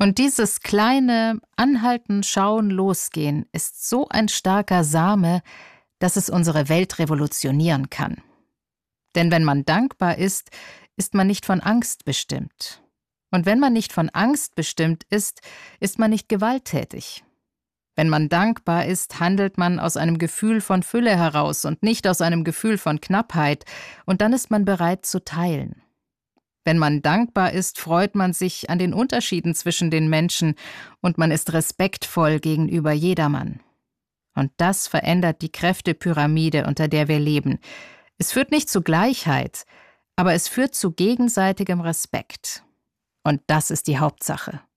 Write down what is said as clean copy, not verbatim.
Und dieses kleine Anhalten, Schauen, Losgehen ist so ein starker Same, dass es unsere Welt revolutionieren kann. Denn wenn man dankbar ist, ist man nicht von Angst bestimmt. Und wenn man nicht von Angst bestimmt ist, ist man nicht gewalttätig. Wenn man dankbar ist, handelt man aus einem Gefühl von Fülle heraus und nicht aus einem Gefühl von Knappheit, und dann ist man bereit zu teilen. Wenn man dankbar ist, freut man sich an den Unterschieden zwischen den Menschen und man ist respektvoll gegenüber jedermann. Und das verändert die Kräftepyramide, unter der wir leben. Es führt nicht zu Gleichheit, aber es führt zu gegenseitigem Respekt. Und das ist die Hauptsache.